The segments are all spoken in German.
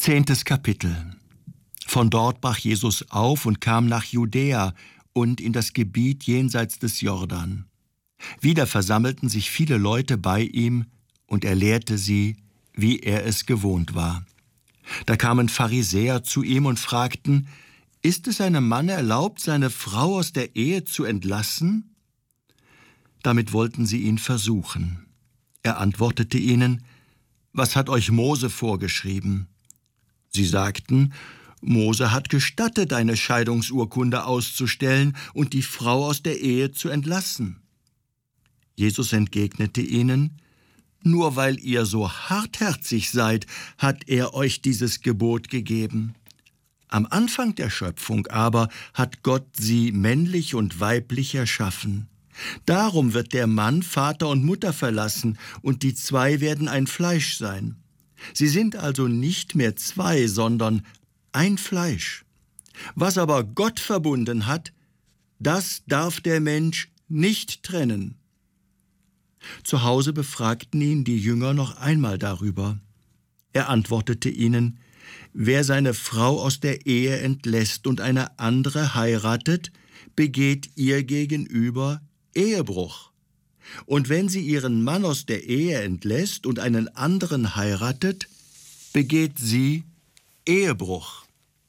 10. Kapitel. Von dort brach Jesus auf und kam nach Judäa und in das Gebiet jenseits des Jordan. Wieder versammelten sich viele Leute bei ihm, und er lehrte sie, wie er es gewohnt war. Da kamen Pharisäer zu ihm und fragten: Ist es einem Mann erlaubt, seine Frau aus der Ehe zu entlassen? Damit wollten sie ihn versuchen. Er antwortete ihnen: Was hat euch Mose vorgeschrieben? Sie sagten: Mose hat gestattet, eine Scheidungsurkunde auszustellen und die Frau aus der Ehe zu entlassen. Jesus entgegnete ihnen: Nur weil ihr so hartherzig seid, hat er euch dieses Gebot gegeben. Am Anfang der Schöpfung aber hat Gott sie männlich und weiblich erschaffen. Darum wird der Mann Vater und Mutter verlassen, und die zwei werden ein Fleisch sein. Sie sind also nicht mehr zwei, sondern ein Fleisch. Was aber Gott verbunden hat, das darf der Mensch nicht trennen. Zu Hause befragten ihn die Jünger noch einmal darüber. Er antwortete ihnen: Wer seine Frau aus der Ehe entlässt und eine andere heiratet, begeht ihr gegenüber Ehebruch. Und wenn sie ihren Mann aus der Ehe entlässt und einen anderen heiratet, begeht sie Ehebruch.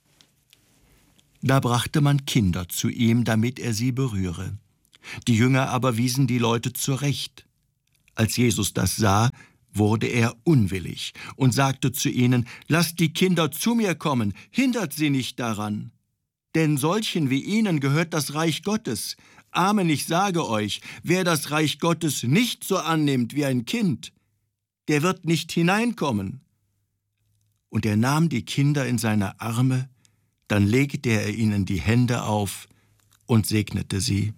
Da brachte man Kinder zu ihm, damit er sie berühre. Die Jünger aber wiesen die Leute zurecht. Als Jesus das sah, wurde er unwillig und sagte zu ihnen: Lasst die Kinder zu mir kommen, hindert sie nicht daran. Denn solchen wie ihnen gehört das Reich Gottes. Amen, ich sage euch, wer das Reich Gottes nicht so annimmt wie ein Kind, der wird nicht hineinkommen. Und er nahm die Kinder in seine Arme, dann legte er ihnen die Hände auf und segnete sie.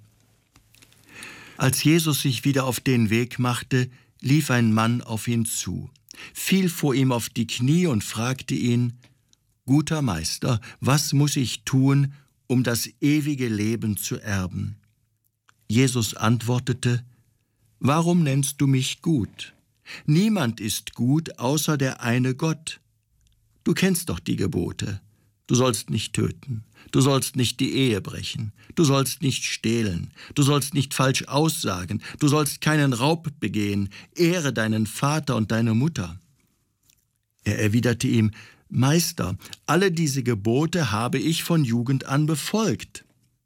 Als Jesus sich wieder auf den Weg machte, lief ein Mann auf ihn zu, fiel vor ihm auf die Knie und fragte ihn: Guter Meister, was muss ich tun, um das ewige Leben zu erben? Jesus antwortete: Warum nennst du mich gut? Niemand ist gut, außer der eine Gott. Du kennst doch die Gebote. Du sollst nicht töten, du sollst nicht die Ehe brechen, du sollst nicht stehlen, du sollst nicht falsch aussagen, du sollst keinen Raub begehen, ehre deinen Vater und deine Mutter. Er erwiderte ihm: Meister, alle diese Gebote habe ich von Jugend an befolgt.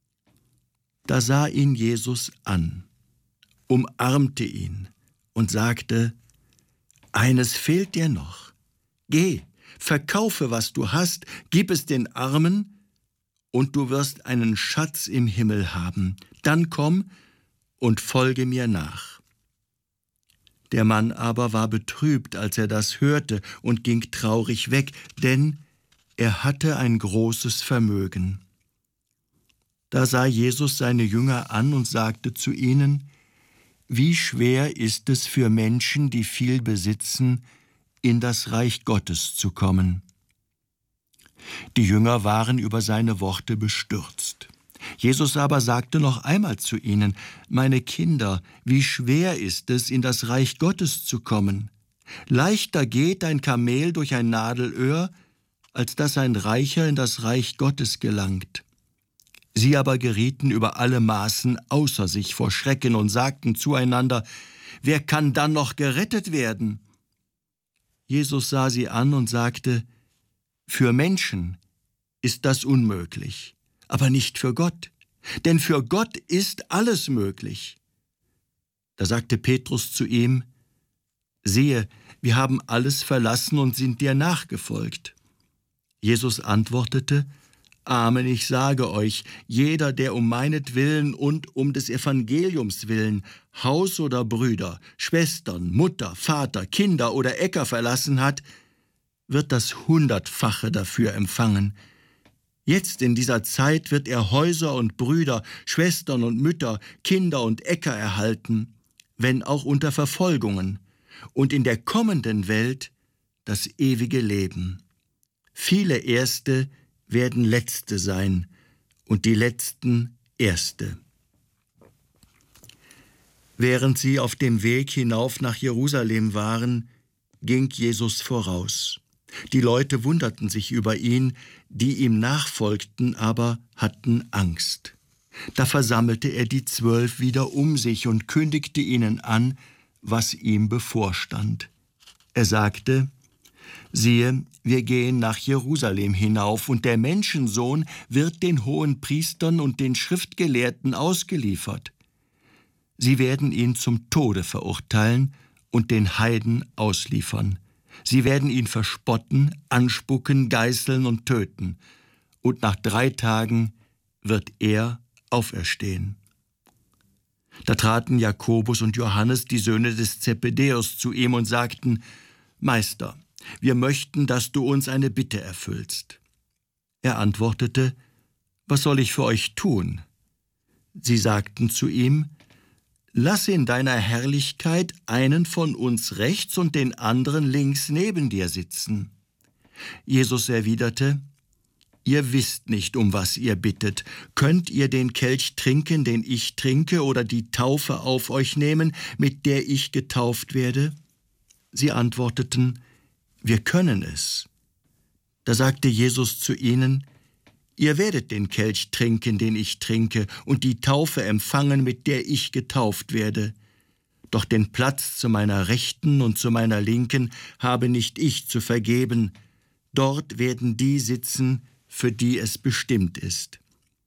Da sah ihn Jesus an, umarmte ihn und sagte: Eines fehlt dir noch. Geh, verkaufe, was du hast, gib es den Armen, und du wirst einen Schatz im Himmel haben. Dann komm und folge mir nach. Der Mann aber war betrübt, als er das hörte, und ging traurig weg, denn er hatte ein großes Vermögen. Da sah Jesus seine Jünger an und sagte zu ihnen: Wie schwer ist es für Menschen, die viel besitzen, in das Reich Gottes zu kommen. Die Jünger waren über seine Worte bestürzt. Jesus aber sagte noch einmal zu ihnen: Meine Kinder, wie schwer ist es, in das Reich Gottes zu kommen? Leichter geht ein Kamel durch ein Nadelöhr, als dass ein Reicher in das Reich Gottes gelangt. Sie aber gerieten über alle Maßen außer sich vor Schrecken und sagten zueinander: Wer kann dann noch gerettet werden? Jesus sah sie an und sagte: Für Menschen ist das unmöglich, aber nicht für Gott, denn für Gott ist alles möglich. Da sagte Petrus zu ihm: Siehe, wir haben alles verlassen und sind dir nachgefolgt. Jesus antwortete: Amen, ich sage euch, jeder, der um meinetwillen und um des Evangeliums willen Haus oder Brüder, Schwestern, Mutter, Vater, Kinder oder Äcker verlassen hat, wird das 100-fache dafür empfangen. Jetzt in dieser Zeit wird er Häuser und Brüder, Schwestern und Mütter, Kinder und Äcker erhalten, wenn auch unter Verfolgungen, und in der kommenden Welt das ewige Leben. Viele Erste werden Letzte sein und die Letzten Erste. Während sie auf dem Weg hinauf nach Jerusalem waren, ging Jesus voraus. Die Leute wunderten sich über ihn, die ihm nachfolgten, aber hatten Angst. Da versammelte er die 12 wieder um sich und kündigte ihnen an, was ihm bevorstand. Er sagte: Siehe, wir gehen nach Jerusalem hinauf, und der Menschensohn wird den Hohenpriestern und den Schriftgelehrten ausgeliefert. Sie werden ihn zum Tode verurteilen und den Heiden ausliefern. Sie werden ihn verspotten, anspucken, geißeln und töten. Und nach 3 Tagen wird er auferstehen. Da traten Jakobus und Johannes, die Söhne des Zebedäus, zu ihm und sagten: Meister, wir möchten, dass du uns eine Bitte erfüllst. Er antwortete: Was soll ich für euch tun? Sie sagten zu ihm: Lass in deiner Herrlichkeit einen von uns rechts und den anderen links neben dir sitzen. Jesus erwiderte: Ihr wisst nicht, um was ihr bittet. Könnt ihr den Kelch trinken, den ich trinke, oder die Taufe auf euch nehmen, mit der ich getauft werde? Sie antworteten: Wir können es. Da sagte Jesus zu ihnen: Ihr werdet den Kelch trinken, den ich trinke, und die Taufe empfangen, mit der ich getauft werde. Doch den Platz zu meiner Rechten und zu meiner Linken habe nicht ich zu vergeben. Dort werden die sitzen, für die es bestimmt ist.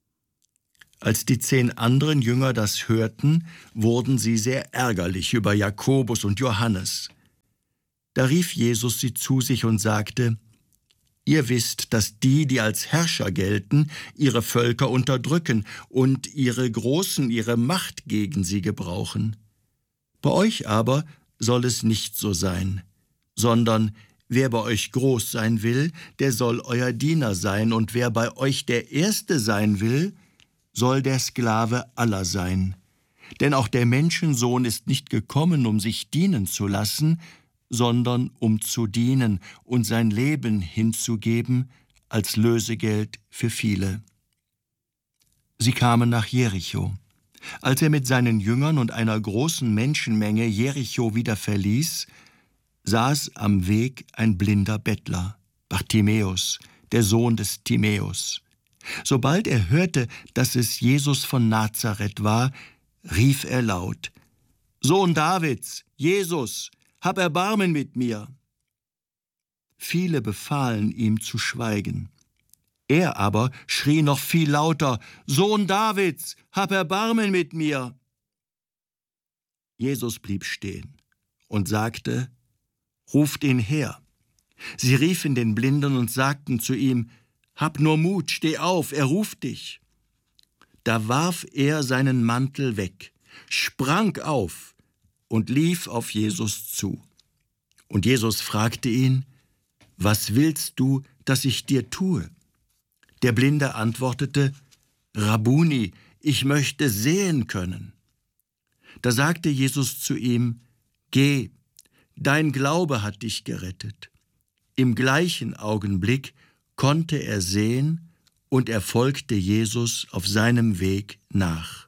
Als die 10 anderen Jünger das hörten, wurden sie sehr ärgerlich über Jakobus und Johannes. Da rief Jesus sie zu sich und sagte: Ihr wisst, dass die als Herrscher gelten, ihre Völker unterdrücken und ihre Großen ihre Macht gegen sie gebrauchen. Bei euch aber soll es nicht so sein, sondern wer bei euch groß sein will, der soll euer Diener sein, und wer bei euch der Erste sein will, soll der Sklave aller sein. Denn auch der Menschensohn ist nicht gekommen, um sich dienen zu lassen, sondern um zu dienen und sein Leben hinzugeben als Lösegeld für viele. Sie kamen nach Jericho. Als er mit seinen Jüngern und einer großen Menschenmenge Jericho wieder verließ, saß am Weg ein blinder Bettler, Bartimäus, der Sohn des Timäus. Sobald er hörte, dass es Jesus von Nazareth war, rief er laut: Sohn Davids, Jesus, hab Erbarmen mit mir! Viele befahlen ihm zu schweigen. Er aber schrie noch viel lauter: Sohn Davids, hab Erbarmen mit mir! Jesus blieb stehen und sagte: Ruft ihn her. Sie riefen den Blinden und sagten zu ihm: Hab nur Mut, steh auf, er ruft dich. Da warf er seinen Mantel weg, sprang auf und lief auf Jesus zu. Und Jesus fragte ihn: Was willst du, dass ich dir tue? Der Blinde antwortete: Rabbuni, ich möchte sehen können. Da sagte Jesus zu ihm: Geh, dein Glaube hat dich gerettet. Im gleichen Augenblick konnte er sehen, und er folgte Jesus auf seinem Weg nach.